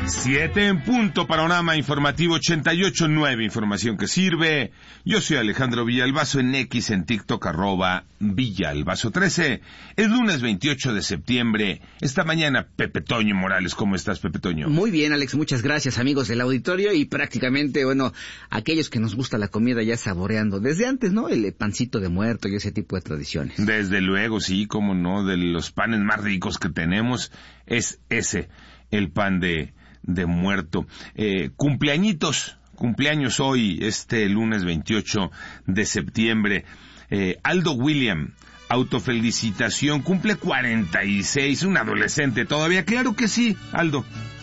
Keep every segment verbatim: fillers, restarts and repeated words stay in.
Siete en punto, panorama informativo ochenta y ocho punto nueve, información que sirve. Yo soy Alejandro Villalbazo, en X, en TikTok, arroba Villalbazo trece. Es lunes veintiocho de septiembre. Esta mañana, Pepe Toño Morales. ¿Cómo estás, Pepe Toño? Muy bien, Alex, muchas gracias, amigos del auditorio, y prácticamente, bueno, aquellos que nos gusta la comida ya saboreando desde antes, ¿no? El pancito de muerto y ese tipo de tradiciones. Desde luego, sí, cómo no, de los panes más ricos que tenemos es ese, el pan de... de muerto. Eh, cumpleañitos, cumpleaños hoy, este lunes veintiocho de septiembre. Eh, Aldo William, autofelicitación, cumple cuarenta y seis, un adolescente todavía. Claro que sí, Aldo.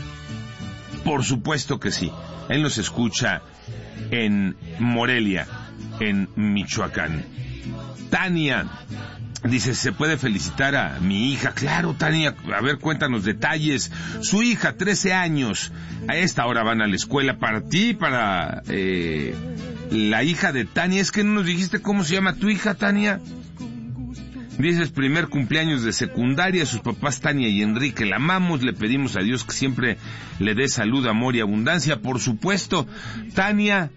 Por supuesto que sí. Él nos escucha en Morelia, en Michoacán. Tania dice, ¿se puede felicitar a mi hija? Claro, Tania, a ver, cuéntanos detalles. Su hija, trece años, a esta hora van a la escuela. Para ti, para eh, la hija de Tania, es que no nos dijiste cómo se llama tu hija, Tania. Dices, primer cumpleaños de secundaria, sus papás Tania y Enrique, la amamos, le pedimos a Dios que siempre le dé salud, amor y abundancia. Por supuesto, Tania,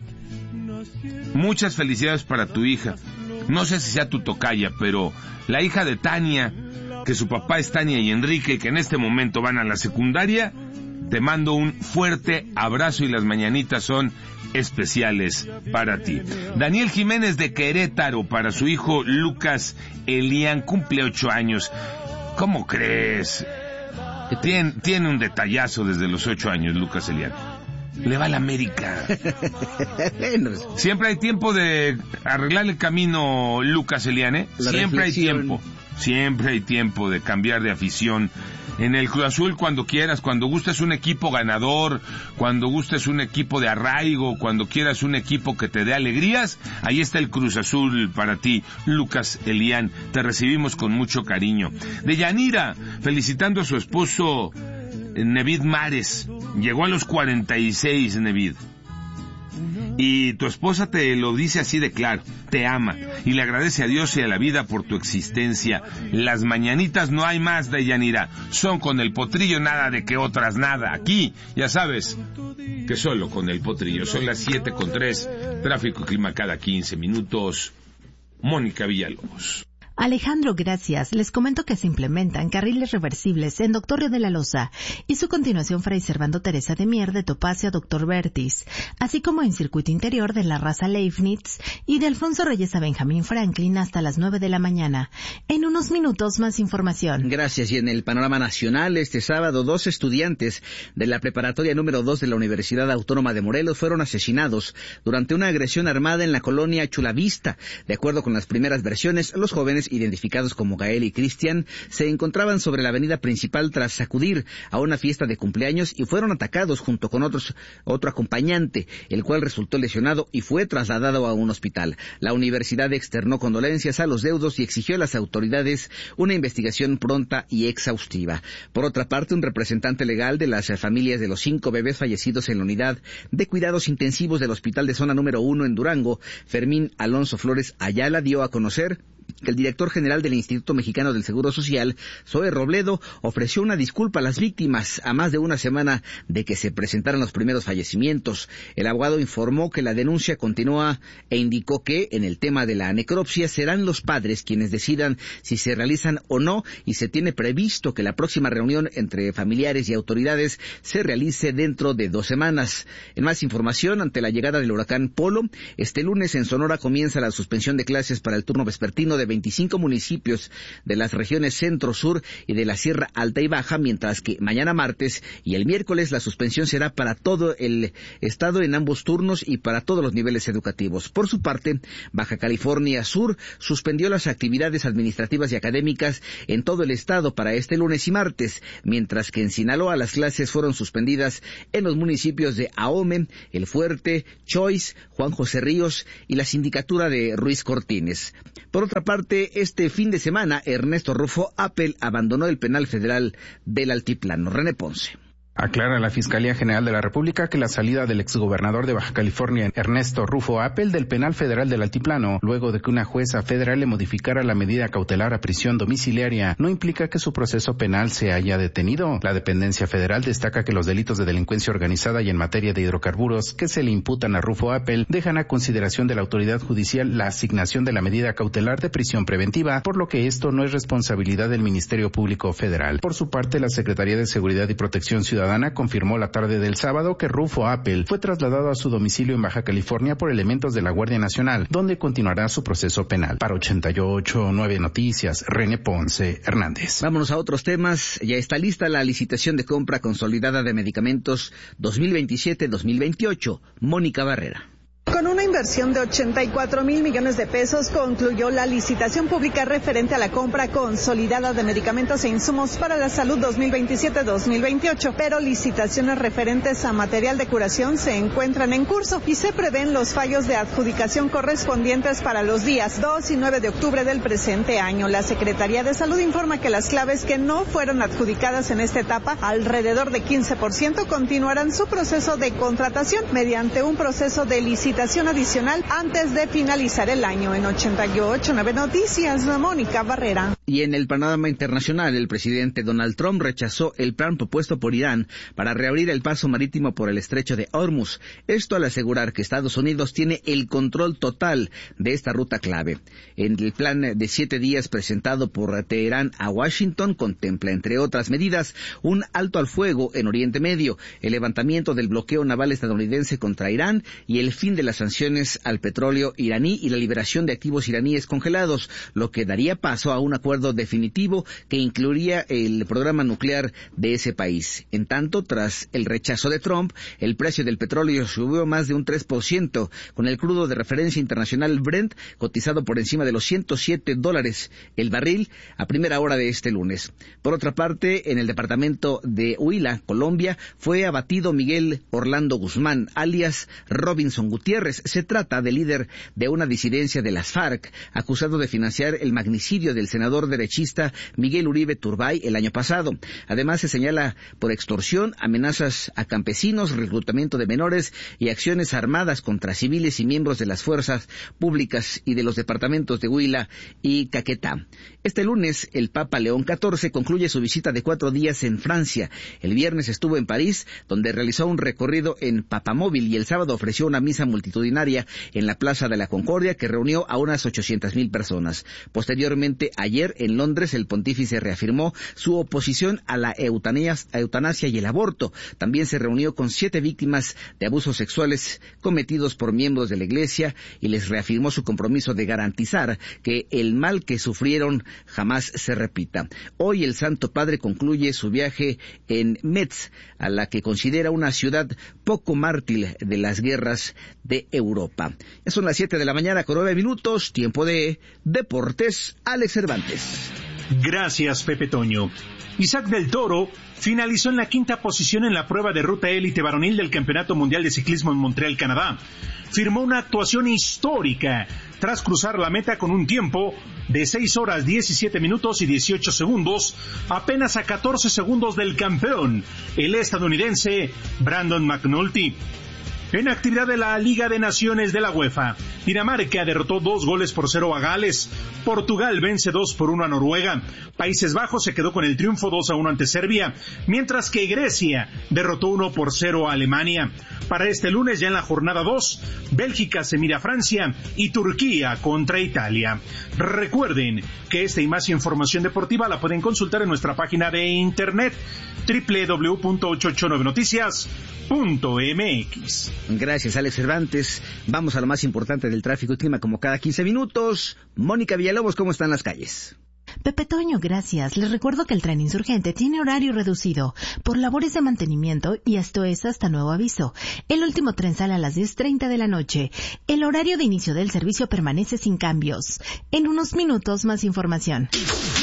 muchas felicidades para tu hija. No sé si sea tu tocaya, pero la hija de Tania, que su papá es Tania y Enrique, que en este momento van a la secundaria, te mando un fuerte abrazo y las mañanitas son especiales para ti. Daniel Jiménez de Querétaro, para su hijo Lucas Elian, cumple ocho años. ¿Cómo crees? Tiene, tiene un detallazo desde los ocho años, Lucas Elian. Le va a la América. Siempre hay tiempo de arreglar el camino, Lucas Eliane. Siempre hay tiempo. Siempre hay tiempo de cambiar de afición. En el Cruz Azul, cuando quieras, cuando gustes un equipo ganador, cuando gustes un equipo de arraigo, cuando quieras un equipo que te dé alegrías, ahí está el Cruz Azul para ti, Lucas Elian. Te recibimos con mucho cariño. De Yanira, felicitando a su esposo Nevid Mares. Llegó a los cuarenta y seis, Nevid. Y tu esposa te lo dice así de claro, te ama y le agradece a Dios y a la vida por tu existencia. Las mañanitas no hay más, de Yanira, son con el potrillo, nada de que otras nada. Aquí, ya sabes, que solo con el potrillo. Son las siete con tres, tráfico y clima cada quince minutos. Mónica Villalobos. Alejandro, gracias. Les comento que se implementan carriles reversibles en Doctor Río de la Loza y su continuación Fray Servando Teresa de Mier de Topacio a Doctor Vertis, así como en circuito interior de la Raza Leibniz y de Alfonso Reyes a Benjamín Franklin hasta las nueve de la mañana. En unos minutos más información. Gracias. Y en el panorama nacional, este sábado, dos estudiantes de la preparatoria número dos de la Universidad Autónoma de Morelos fueron asesinados durante una agresión armada en la colonia Chulavista. De acuerdo con las primeras versiones, los jóvenes identificados como Gael y Cristian se encontraban sobre la avenida principal tras acudir a una fiesta de cumpleaños y fueron atacados junto con otros otro acompañante, el cual resultó lesionado y fue trasladado a un hospital. La universidad externó condolencias a los deudos y exigió a las autoridades una investigación pronta y exhaustiva. Por otra parte, un representante legal de las familias de los cinco bebés fallecidos en la unidad de cuidados intensivos del hospital de zona número uno en Durango, Fermín Alonso Flores Ayala, dio a conocer que el director general del Instituto Mexicano del Seguro Social, Zoe Robledo, ofreció una disculpa a las víctimas a más de una semana de que se presentaran los primeros fallecimientos. El abogado informó que la denuncia continúa e indicó que, en el tema de la necropsia, serán los padres quienes decidan si se realizan o no, y se tiene previsto que la próxima reunión entre familiares y autoridades se realice dentro de dos semanas. En más información, ante la llegada del huracán Polo, este lunes en Sonora comienza la suspensión de clases para el turno vespertino de veinticinco municipios de las regiones centro, sur y de la Sierra Alta y Baja, mientras que mañana martes y el miércoles la suspensión será para todo el estado en ambos turnos y para todos los niveles educativos. Por su parte, Baja California Sur suspendió las actividades administrativas y académicas en todo el estado para este lunes y martes, mientras que en Sinaloa las clases fueron suspendidas en los municipios de Ahome, El Fuerte, Choice, Juan José Ríos y la sindicatura de Ruiz Cortines. Por otra parte, este fin de semana, Ernesto Rufo Appel abandonó el penal federal del Altiplano. René Ponce. Aclara la Fiscalía General de la República que la salida del exgobernador de Baja California, Ernesto Rufo Appel, del penal federal del Altiplano, luego de que una jueza federal le modificara la medida cautelar a prisión domiciliaria, no implica que su proceso penal se haya detenido. La dependencia federal destaca que los delitos de delincuencia organizada y en materia de hidrocarburos que se le imputan a Rufo Appel dejan a consideración de la autoridad judicial la asignación de la medida cautelar de prisión preventiva, por lo que esto no es responsabilidad del Ministerio Público Federal. Por su parte, la Secretaría de Seguridad y Protección Ciudadana confirmó la tarde del sábado que Rufo Appel fue trasladado a su domicilio en Baja California por elementos de la Guardia Nacional, donde continuará su proceso penal. Para ochenta y ocho punto nueve Noticias, René Ponce Hernández. Vámonos a otros temas. Ya está lista la licitación de compra consolidada de medicamentos dos mil veintisiete dos mil veintiocho. Mónica Barrera. Con una inversión de ochenta y cuatro mil millones de pesos, concluyó la licitación pública referente a la compra consolidada de medicamentos e insumos para la salud dos mil veintisiete dos mil veintiocho, pero licitaciones referentes a material de curación se encuentran en curso y se prevén los fallos de adjudicación correspondientes para los días dos y nueve de octubre del presente año. La Secretaría de Salud informa que las claves que no fueron adjudicadas en esta etapa, alrededor de quince por ciento, continuarán su proceso de contratación mediante un proceso de licitación adicional antes de finalizar el año. En ochenta y ocho punto nueve Noticias, Mónica Barrera. Y en el panorama internacional, el presidente Donald Trump rechazó el plan propuesto por Irán para reabrir el paso marítimo por el estrecho de Hormuz. Esto al asegurar que Estados Unidos tiene el control total de esta ruta clave. En el plan de siete días presentado por Teherán a Washington contempla, entre otras medidas, un alto al fuego en Oriente Medio, el levantamiento del bloqueo naval estadounidense contra Irán y el fin de las sanciones al petróleo iraní y la liberación de activos iraníes congelados, lo que daría paso a un acuerdo definitivo que incluiría el programa nuclear de ese país. En tanto, tras el rechazo de Trump, el precio del petróleo subió más de un tres por ciento, con el crudo de referencia internacional Brent cotizado por encima de los ciento siete dólares el barril a primera hora de este lunes. Por otra parte, en el departamento de Huila, Colombia, fue abatido Miguel Orlando Guzmán, alias Robinson Gutiérrez. Se trata del líder de una disidencia de las FARC, acusado de financiar el magnicidio del senador derechista Miguel Uribe Turbay el año pasado. Además, se señala por extorsión, amenazas a campesinos, reclutamiento de menores y acciones armadas contra civiles y miembros de las fuerzas públicas y de los departamentos de Huila y Caquetá. Este lunes, el Papa León catorce concluye su visita de cuatro días en Francia. El viernes estuvo en París, donde realizó un recorrido en Papamóvil, y el sábado ofreció una misa multitudinaria en la Plaza de la Concordia que reunió a unas ochocientas mil personas. Posteriormente, ayer en Londres, el pontífice reafirmó su oposición a la eutanasia y el aborto. También se reunió con siete víctimas de abusos sexuales cometidos por miembros de la Iglesia y les reafirmó su compromiso de garantizar que el mal que sufrieron jamás se repita. Hoy el Santo Padre concluye su viaje en Metz, a la que considera una ciudad poco mártir de las guerras de Europa. Ya son las siete de la mañana con nueve minutos, tiempo de Deportes. Alex Cervantes. Gracias, Pepe Toño. Isaac del Toro finalizó en la quinta posición en la prueba de ruta élite varonil del Campeonato Mundial de Ciclismo en Montreal, Canadá. Firmó una actuación histórica tras cruzar la meta con un tiempo de seis horas diecisiete minutos y dieciocho segundos, apenas a catorce segundos del campeón, el estadounidense Brandon McNulty. En actividad de la Liga de Naciones de la UEFA, Dinamarca derrotó dos goles por cero a Gales, Portugal vence dos por uno a Noruega, Países Bajos se quedó con el triunfo dos a uno ante Serbia, mientras que Grecia derrotó uno por cero a Alemania. Para este lunes, ya en la jornada dos, Bélgica se mira a Francia y Turquía contra Italia. Recuerden que esta y más información deportiva la pueden consultar en nuestra página de internet doble u doble u doble u punto ochocientos ochenta y nueve noticias punto m x. Gracias, Alex Cervantes. Vamos a lo más importante del tráfico y clima como cada quince minutos. Mónica Villalobos, ¿cómo están las calles? Pepe Toño, gracias. Les recuerdo que el tren insurgente tiene horario reducido por labores de mantenimiento y esto es hasta nuevo aviso. El último tren sale a las diez treinta de la noche. El horario de inicio del servicio permanece sin cambios. En unos minutos más información.